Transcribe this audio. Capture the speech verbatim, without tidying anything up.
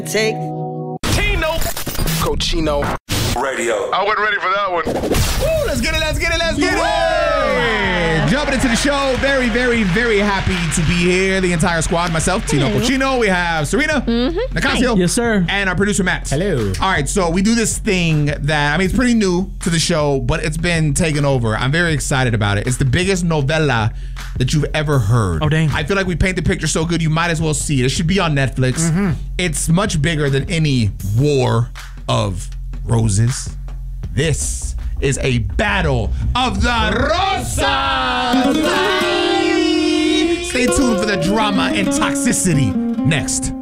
Take Tino Cochino Radio. I wasn't ready for that one. Woo, let's get it, let's get it, let's get it. Jumping into the show, very, very, very happy to be here. The entire squad, myself, Tino Hello. Cochino. We have Serena, mm-hmm. Nicasio, yes, sir, and our producer Matt. Hello. All right, so we do this thing that I mean, it's pretty new to the show, but it's been taken over. I'm very excited about it. It's the biggest novella that you've ever heard. Oh, dang! I feel like we paint the picture so good, you might as well see it. It should be on Netflix. Mm-hmm. It's much bigger than any War of Roses. This is a battle of the Rosas. Stay tuned for the drama and toxicity next.